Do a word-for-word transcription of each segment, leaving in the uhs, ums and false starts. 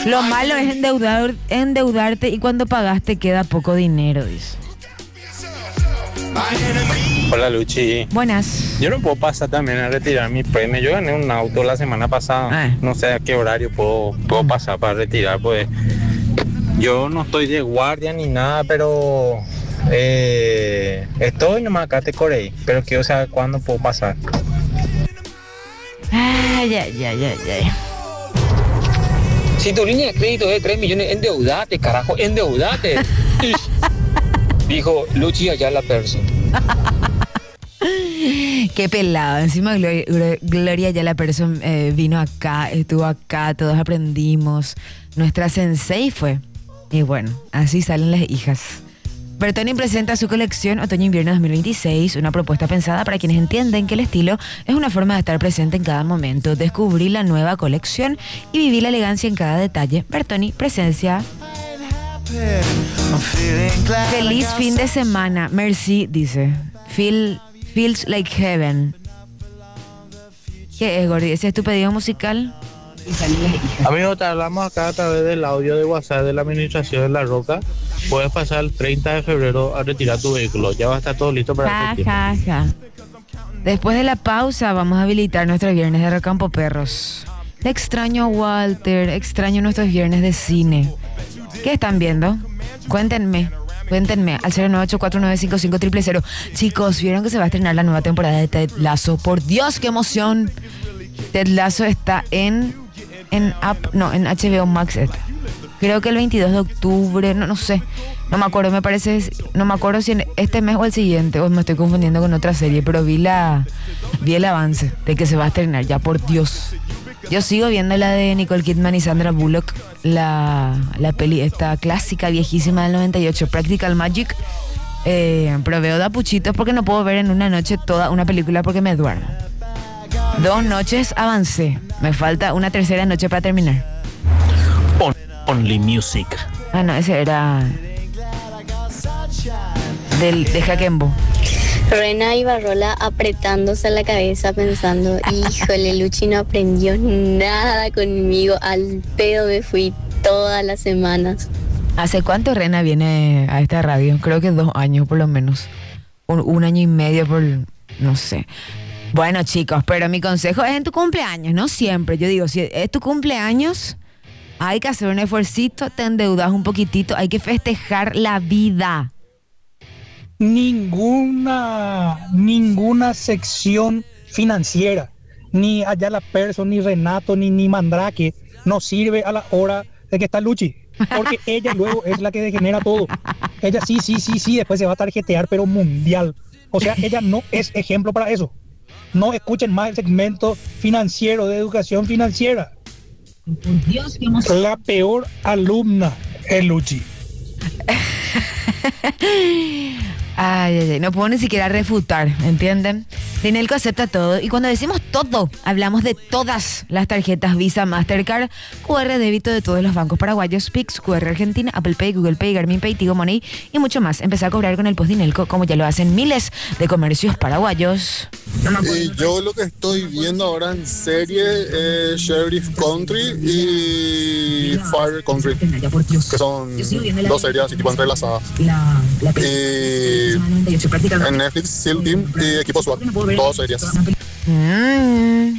Lo malo es endeudar, endeudarte y cuando pagaste queda poco dinero, dice. Hola Luchi. Buenas. Yo no puedo pasar también a retirar mi premio. Yo gané un auto la semana pasada. Ah. No sé a qué horario puedo, puedo pasar para retirar. Pues yo no estoy de guardia ni nada, pero eh, estoy nomás acá te corey. Pero quiero saber cuándo puedo pasar. Ay, ay, ay, ay, ay. Si tu línea de crédito es de tres millones, endeudate, carajo, endeudate. Dijo Luchi Ayala Persson. Qué pelado. Encima Gloria, Gloria Ayala Persson eh, vino acá, estuvo acá, todos aprendimos. Nuestra sensei fue. Y bueno, así salen las hijas. Bertoni presenta su colección Otoño-Invierno dos mil veintiséis, una propuesta pensada para quienes entienden que el estilo es una forma de estar presente en cada momento. Descubrí la nueva colección y viví la elegancia en cada detalle. Bertoni, presencia. Feliz fin de semana. Merci, dice. Feel, feels like heaven. ¿Qué es, Gordy? ¿Ese es tu pedido musical? Amigo, te hablamos acá a través del audio de WhatsApp de la administración de La Roca. Puedes pasar el treinta de febrero a retirar tu vehículo. Ya va a estar todo listo para Ja, el ja, ja. Después de la pausa vamos a habilitar nuestro viernes de Recampo Perros. Extraño a Walter, extraño nuestros viernes de cine. ¿Qué están viendo? Cuéntenme, cuéntenme al cero nueve ocho cuatro nueve cinco cinco cero cero cero. Chicos, ¿vieron que se va a estrenar la nueva temporada de Ted Lasso? Por Dios, qué emoción. Ted Lasso está en en app, no, en H B O Max está. Creo que el veintidós de octubre, no, no sé. No me acuerdo, me parece, no me acuerdo si en este mes o el siguiente, o me estoy confundiendo con otra serie, pero vi la vi el avance de que se va a estrenar, ya por Dios. Yo sigo viendo la de Nicole Kidman y Sandra Bullock, la, la peli esta clásica, viejísima del noventa y ocho, Practical Magic. Eh, pero veo de apuchitos porque no puedo ver en una noche toda una película porque me duermo. Dos noches avancé, me falta una tercera noche para terminar. On, only Music. Ah, no, ese era del, de Jaquembo. Rena Ibarrola apretándose la cabeza pensando, híjole, Luchi no aprendió nada conmigo, al pedo me fui todas las semanas. ¿Hace cuánto Rena viene a esta radio? Creo que dos años por lo menos. Un, un año y medio por, no sé. Bueno, chicos, pero mi consejo es en tu cumpleaños, no siempre. Yo digo, si es tu cumpleaños, hay que hacer un esfuercito, te endeudas un poquitito, hay que festejar la vida. Ninguna, ninguna sección financiera, ni Ayala Persson, ni Renato, ni, ni Mandrake, no sirve a la hora de que está Luchi. Porque ella luego es la que degenera todo. Ella sí, sí, sí, sí, después se va a tarjetear, pero mundial. O sea, ella no es ejemplo para eso. No escuchen más el segmento financiero de educación financiera. Dios, qué la peor alumna es Luchi. Ay, ay, ay, no puedo ni siquiera refutar, ¿entienden? Dinelco acepta todo y cuando decimos todo, hablamos de todas las tarjetas Visa, Mastercard, Q R débito de todos los bancos paraguayos, Pix, Q R Argentina, Apple Pay, Google Pay, Garmin Pay, Tigo Money y mucho más. Empezá a cobrar con el post Dinelco como ya lo hacen miles de comercios paraguayos. Y yo lo que estoy viendo ahora en serie es Sheriff Country y Fire Country, que son dos series así tipo entrelazadas. Y en Netflix, Seal Team y Equipo SWAT, dos series. Mm.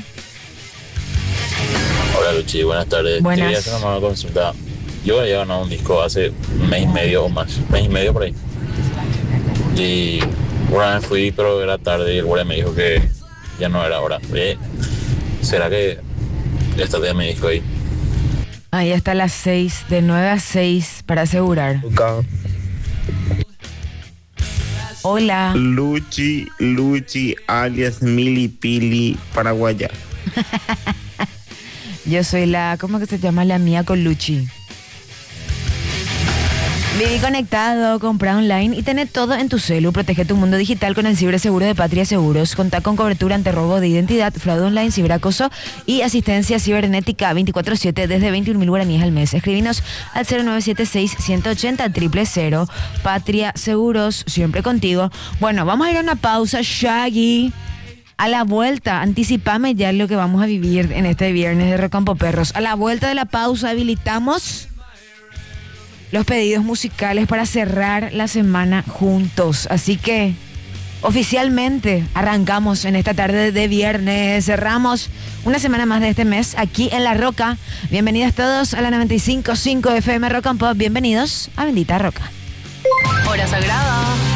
Hola Luchi, buenas tardes. Buenas. Te quería hacer una mala consulta. Yo había ganado un disco hace un mes y medio o más, mes y medio por ahí. Y una vez fui, pero era tarde y el guardia me dijo que ya no era hora. Eh, ¿Será que esta día me disco ahí? Ahí hasta las seis, de nueve a seis para asegurar. Okay. Hola. Luchi, Luchi, alias Milipili Paraguaya. Yo soy la, ¿cómo que se llama? La mía con Luchi. Viví conectado, compra online y tener todo en tu celu. Protege tu mundo digital con el ciberseguro de Patria Seguros. Contá con cobertura ante robo de identidad, fraude online, ciberacoso y asistencia cibernética veinticuatro siete desde veintiún mil guaraníes al mes. Escribinos al cero nueve siete seis, uno ocho cero, cero cero. Patria Seguros, siempre contigo. Bueno, vamos a ir a una pausa, Shaggy. A la vuelta, anticipame ya lo que vamos a vivir en este viernes de Recampo Perros. A la vuelta de la pausa habilitamos los pedidos musicales para cerrar la semana juntos. Así que oficialmente arrancamos en esta tarde de viernes. Cerramos una semana más de este mes aquí en La Roca. Bienvenidos todos a la noventa y cinco punto cinco F M Rock and Pop. Bienvenidos a Bendita Roca. Hora Sagrada.